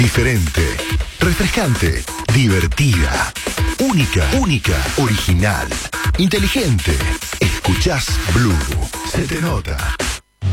Diferente, refrescante, divertida, única, original, inteligente. Escuchás Blue. Se te nota.